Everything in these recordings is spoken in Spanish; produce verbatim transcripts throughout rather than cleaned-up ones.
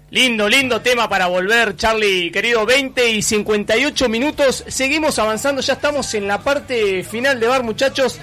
Lindo, lindo tema para volver, Charlie, querido. Veinte y cincuenta y ocho minutos. Seguimos avanzando, ya estamos en la parte final de Bar, muchachos.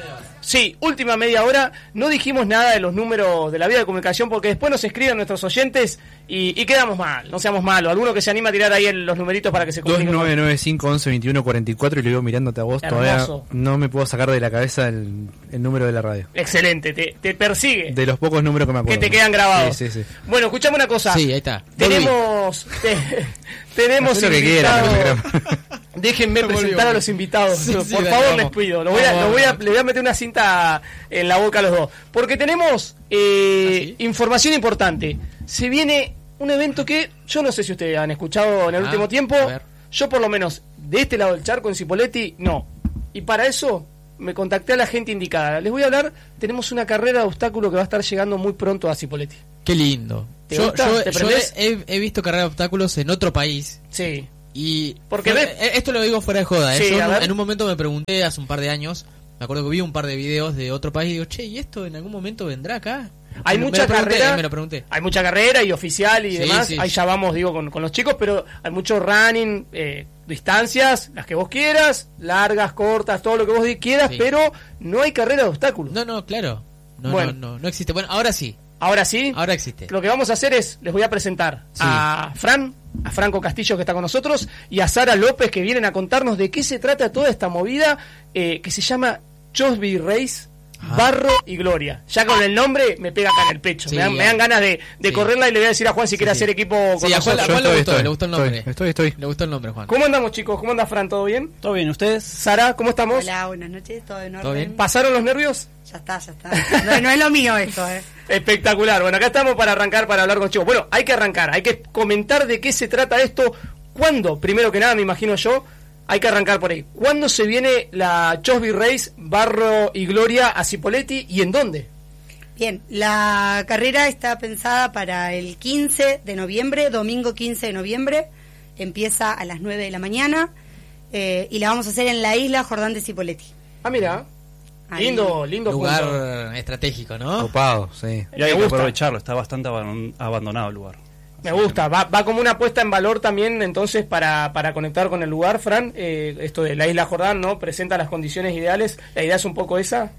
Sí, última media hora. No dijimos nada de los números de la vía de comunicación porque después nos escriben nuestros oyentes y, y quedamos mal, no seamos malos. Alguno que se anima a tirar ahí el, los numeritos para que se comuniquen. dos nueve nueve cinco once veintiuno cuarenta y cuatro y le digo mirándote a vos. Hermoso. Todavía no me puedo sacar de la cabeza el, el número de la radio. Excelente, te, te persigue. De los pocos números que me acuerdo. Que te quedan grabados. Sí, sí, sí. Bueno, escuchame una cosa. Sí, ahí está. Tenemos... Te, tenemos invitados. Déjenme presentar a los invitados, sí, por sí, favor, vamos. Les pido. Lo voy a, lo voy a, le voy a meter una cinta en la boca a los dos. Porque tenemos eh, ¿Ah, sí? información importante. Se viene un evento que yo no sé si ustedes han escuchado en el ah, último tiempo. Yo por lo menos, de este lado del charco, en Cipolletti, no. Y para eso me contacté a la gente indicada. Les voy a hablar, tenemos una carrera de obstáculos que va a estar llegando muy pronto a Cipolletti. Qué lindo. ¿Te yo gusta? yo, ¿Te yo he, he visto carrera de obstáculos en otro país. Sí. Y porque fue, esto lo digo fuera de joda, sí, ¿eh? Yo en un momento me pregunté hace un par de años, me acuerdo que vi un par de videos de otro país y digo, che, ¿y esto en algún momento vendrá acá? Hay me, mucha me pregunté, carrera, me lo pregunté. Hay mucha carrera y oficial y sí, demás, sí. ahí ya vamos, digo, con, con los chicos, pero hay mucho running, eh, distancias, las que vos quieras, largas, cortas, todo lo que vos quieras, sí. Pero no hay carrera de obstáculos. No, no, claro, no, bueno. no, no, no existe. Bueno, ahora sí. Ahora sí. Ahora existe. Lo que vamos a hacer es, les voy a presentar sí. a Fran, a Franco Castillo que está con nosotros y a Sara López que vienen a contarnos de qué se trata toda esta movida eh, que se llama Chosby Race, ah. Barro y Gloria. Ya con el nombre me pega acá en el pecho. Sí, me, dan, me dan ganas de, de sí. correrla y le voy a decir a Juan si sí, quiere sí. hacer equipo con sí, nosotros. A Juan, a Juan le gustó, estoy, le gustó el nombre. Estoy, estoy, estoy. Le gustó el nombre, Juan. ¿Cómo andamos, chicos? ¿Cómo anda Fran? ¿Todo bien? Todo bien, ¿ustedes? Sara, ¿cómo estamos? Hola, buenas noches, todo en orden. ¿Todo bien? ¿Pasaron los nervios? Ya está, ya está. No, no es lo mío esto, eh. Espectacular. Bueno, acá estamos para arrancar, para hablar con chicos. Bueno, hay que arrancar, hay que comentar de qué se trata esto. ¿Cuándo? Primero que nada, me imagino yo, hay que arrancar por ahí. ¿Cuándo se viene la Chosby Race, Barro y Gloria a Cipolletti y en dónde? Bien, la carrera está pensada para el quince de noviembre, domingo quince de noviembre. Empieza a las nueve de la mañana eh, y la vamos a hacer en la isla Jordán de Cipolletti. Ah, mira. Ahí. Lindo, lindo lugar punto. Estratégico, ¿no? Ocupado, sí. Y hay que aprovecharlo, está bastante abandonado el lugar. Me gusta, va, va como una puesta en valor también entonces para, para conectar con el lugar, Fran, eh, esto de la isla Jordán, ¿no? Presenta las condiciones ideales, la idea es un poco esa.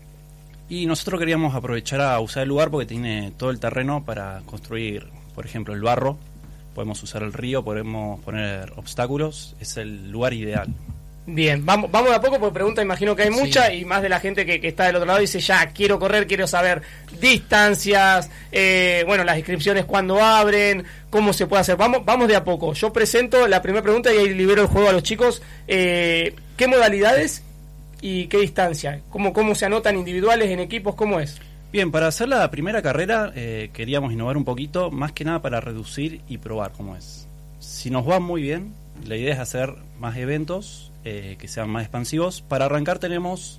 Y nosotros queríamos aprovechar a usar el lugar porque tiene todo el terreno para construir, por ejemplo, el barro, podemos usar el río, podemos poner obstáculos, es el lugar ideal. Bien, vamos vamos de a poco porque pregunta, imagino que hay mucha sí. Y más de la gente que, que está del otro lado dice ya, quiero correr, quiero saber distancias, eh, bueno, las inscripciones cuando abren, cómo se puede hacer. Vamos vamos de a poco. Yo presento la primera pregunta y ahí libero el juego a los chicos. Eh, ¿Qué modalidades y qué distancia? ¿Cómo, cómo se anotan individuales, en equipos? ¿Cómo es? Bien, para hacer la primera carrera eh, queríamos innovar un poquito, más que nada para reducir y probar cómo es. Si nos va muy bien, la idea es hacer más eventos Eh, que sean más expansivos. Para arrancar tenemos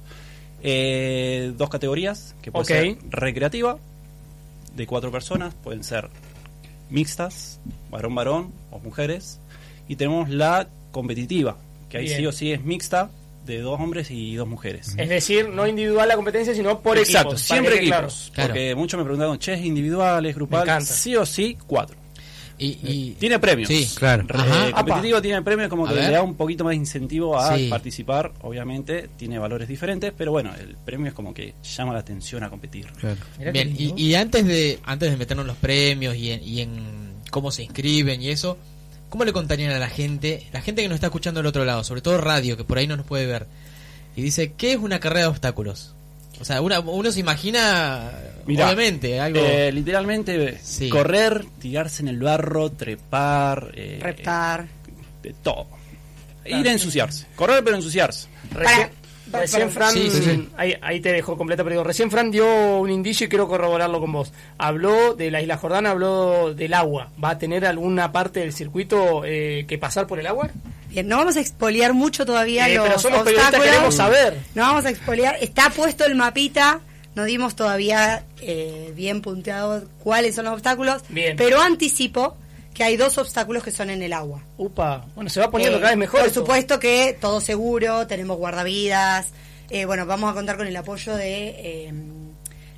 eh, dos categorías, que puede okay. ser recreativa, de cuatro personas, pueden ser mixtas, varón-varón o mujeres, y tenemos la competitiva, que ahí bien. sí o sí es mixta, de dos hombres y dos mujeres. Es decir, no individual la competencia, sino por Exacto, equipos. siempre equipos, claro. porque claro. muchos me preguntaron, che, ¿es individual, es grupal? Sí o sí, cuatro. Y, y tiene premios. Sí, claro. Eh, competitivo tiene premios como a que ver. Le da un poquito más de incentivo a sí. participar. Obviamente tiene valores diferentes, pero bueno, el premio es como que llama la atención a competir. Claro. Bien, y, y antes de antes de meternos en los premios y en, y en cómo se inscriben y eso, ¿cómo le contarían a la gente, la gente que nos está escuchando del otro lado, sobre todo radio, que por ahí no nos puede ver, y dice, ¿qué es una carrera de obstáculos? O sea, una, uno se imagina, Mirá, obviamente, algo... Eh, literalmente, sí. correr, tirarse en el barro, trepar... Eh, Reptar. De todo. Ir a ensuciarse. Correr, pero ensuciarse. Recién, recién Fran... Sí, sí, sí. Ahí, ahí te dejo completa, pero digo, recién Fran dio un indicio y quiero corroborarlo con vos. Habló de la Isla Jordán, habló del agua. ¿Va a tener alguna parte del circuito eh, que pasar por el agua? Bien, no vamos a expoliar mucho todavía eh, los pero somos obstáculos. Queremos saber. No vamos a expoliar. Está puesto el mapita. No dimos todavía eh, bien punteado cuáles son los obstáculos. Bien. Pero anticipo que hay dos obstáculos que son en el agua. Upa. Bueno, se va poniendo eh, cada vez mejor. Por esto. supuesto que todo seguro, tenemos guardavidas. Eh, bueno, vamos a contar con el apoyo de eh,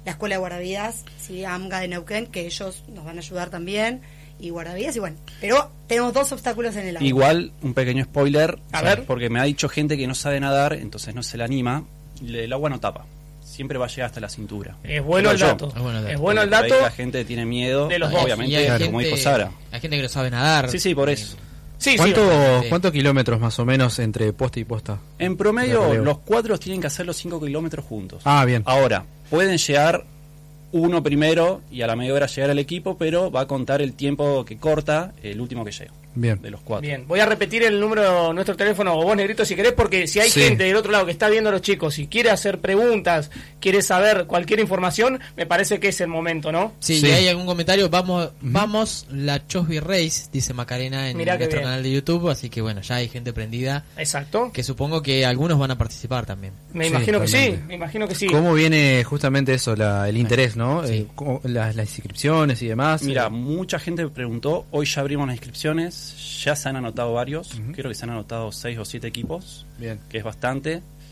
la Escuela de Guardavidas, ¿sí? AMGA de Neuquén, que ellos nos van a ayudar también, y Guardavidas, y bueno, pero tenemos dos obstáculos en el agua. Igual, un pequeño spoiler, a ver, porque me ha dicho gente que no sabe nadar, entonces no se le anima, el agua no tapa. Siempre va a llegar hasta la cintura. Es bueno el dato. Es bueno el dato. Es bueno el dato. La gente tiene miedo, de los obviamente, hay como gente, dijo Sara. Hay gente que no sabe nadar. Sí, sí, por eso. Sí, ¿Cuánto, sí, ¿Cuántos kilómetros más o menos entre posta y posta? En promedio, los cuatro tienen que hacer los cinco kilómetros juntos. Ah, bien. Ahora, pueden llegar uno primero y a la media hora llegar al equipo, pero va a contar el tiempo que corta el último que llega. Bien. De los cuatro. Bien, voy a repetir el número de nuestro teléfono, o vos, Negrito, si querés, porque si hay sí. gente del otro lado que está viendo a los chicos y quiere hacer preguntas, quiere saber cualquier información, me parece que es el momento, ¿no? Sí, si sí. hay algún comentario, vamos, uh-huh. vamos la Chosby Race, dice Macarena en Mirá nuestro canal de YouTube, así que bueno, ya hay gente prendida. Exacto. Que supongo que algunos van a participar también. Me sí, imagino que sí, me imagino que sí. ¿Cómo viene justamente eso, la, el interés, no? Sí. Eh, las, las inscripciones y demás. Mira, eh. mucha gente me preguntó, hoy ya abrimos las inscripciones, ya se han anotado varios, uh-huh. creo que se han anotado seis o siete equipos, bien, que es bastante.